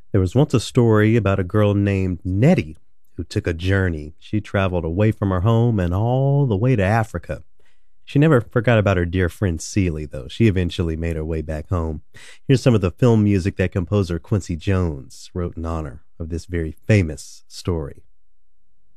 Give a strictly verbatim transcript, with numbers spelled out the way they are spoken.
There was once a story about a girl named Nettie who took a journey. She traveled away from her home and all the way to Africa. She never forgot about her dear friend Celie, though. She eventually made her way back home. Here's some of the film music that composer Quincy Jones wrote in honor of this very famous story.